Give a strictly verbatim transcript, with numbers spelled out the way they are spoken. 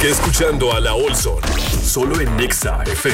Sigue escuchando a la Olson. Solo en Nexa F M.